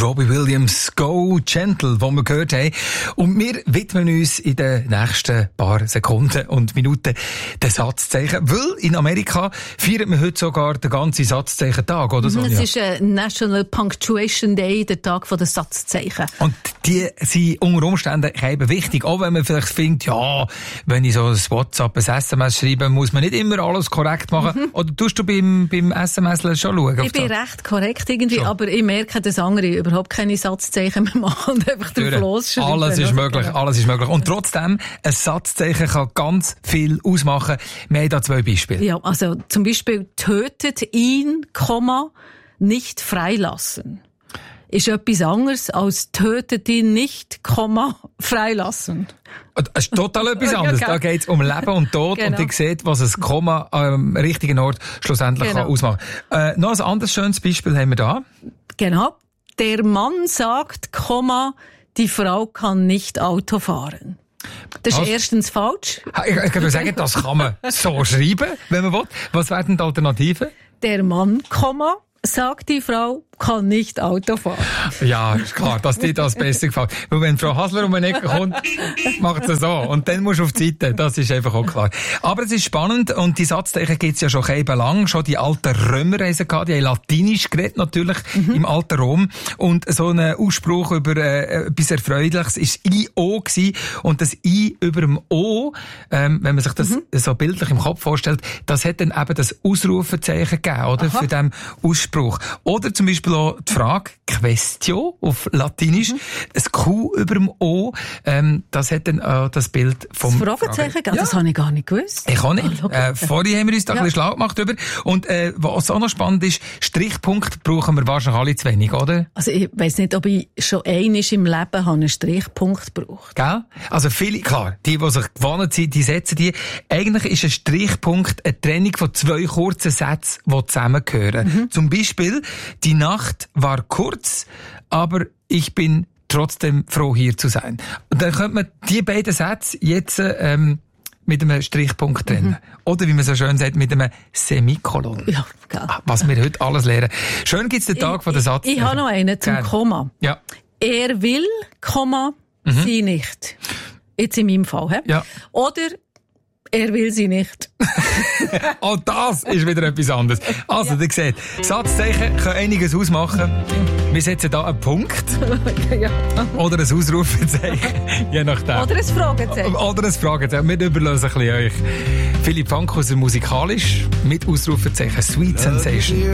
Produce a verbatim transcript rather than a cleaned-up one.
Robbie Williams, Go Gentle, den wir gehört haben. Und wir widmen uns in den nächsten paar Sekunden und Minuten den Satzzeichen. Weil in Amerika feiert man heute sogar den ganzen Satzzeichen-Tag, oder so? Es ist ein National Punctuation Day, der Tag der Satzzeichen. Und die sind unter Umständen eben wichtig. Auch wenn man vielleicht findet, ja, wenn ich so ein WhatsApp, ein S M S schreibe, muss man nicht immer alles korrekt machen. Mhm. Oder tust du beim, beim S M S schon schauen? Ich bin recht korrekt irgendwie, schon. Aber ich merke, dass andere überhaupt keine Satzzeichen mehr machen und einfach den Floss schreiben. Alles ist möglich, alles ist möglich. Und trotzdem, ein Satzzeichen kann ganz viel ausmachen. Wir haben da zwei Beispiele. Ja, also zum Beispiel tötet ihn, Komma, nicht freilassen. Ist etwas anderes als tötet ihn nicht, Komma, freilassen. Das ist total etwas anderes. Da geht es um Leben und Tod genau. Und ihr seht, was ein Komma am richtigen Ort schlussendlich genau. kann ausmachen kann. Äh, noch ein anderes schönes Beispiel haben wir da. Genau. Der Mann sagt, Komma, die Frau kann nicht Auto fahren. Das ist was? Erstens falsch. Ich, ich kann sagen, das kann man so schreiben, wenn man will. Was wären denn die Alternativen? Der Mann, Komma, sagt die Frau, kann nicht Auto fahren. Ja, ist klar, dass dir das besser gefällt. Weil wenn Frau Hasler um eine Ecke kommt, macht sie so. Und dann musst du auf die Seite. Das ist einfach auch klar. Aber es ist spannend und die Satzzeichen gibt's ja schon eben lang. Schon die alten Römer haben sie gehabt. Die haben Latinisch geredet, natürlich, mhm. im alten Rom. Und so ein Ausspruch über äh, etwas Erfreuliches ist I O gewesen. Und das I über dem O, ähm, wenn man sich das mhm. so bildlich im Kopf vorstellt, das hat dann eben das Ausrufezeichen gegeben, oder? Aha. Für diesen Ausspruch. Oder zum Beispiel auch die Frage Questio auf Latinisch, mhm. das Q über dem O, ähm, das hat dann äh, das Bild vom das Fragezeichen, ja. Das habe ich gar nicht gewusst. Ich auch nicht. Ah, äh, vorhin haben wir uns da ja. ein bisschen schlau gemacht drüber. Und äh, was auch noch spannend ist, Strichpunkt brauchen wir wahrscheinlich alle zu wenig, oder? Also ich weiss nicht, ob ich schon einmal im Leben einen Strichpunkt gebraucht. Gell? Also viele, klar, die, die sich gewohnt sind, die setzen die. Eigentlich ist ein Strichpunkt eine Trennung von zwei kurzen Sätzen, die zusammengehören. Mhm. Zum Beispiel, die Nacht war kurz, aber ich bin trotzdem froh, hier zu sein. Und dann könnte man die beiden Sätze jetzt ähm, mit einem Strichpunkt trennen. Mhm. Oder wie man so schön sagt, mit einem Semikolon. Ja, geil. Was wir heute alles lernen. Schön gibt's den Tag ich, von der Satz. Ich, ich habe noch einen zum Gerne. Komma. Ja. Er will, Komma, mhm. sie nicht. Jetzt in meinem Fall. He? Ja. Oder er will sie nicht. Auch das ist wieder etwas anderes. Also, ja. ihr seht, Satzzeichen können einiges ausmachen. Wir setzen da einen Punkt. Ja. Oder ein Ausrufezeichen. Je nachdem. Oder ein Fragezeichen. Oder ein Fragezeichen. Wir überlösen ein bisschen euch. Philipp Fankhauser musikalisch mit Ausrufezeichen Sweet Sensation.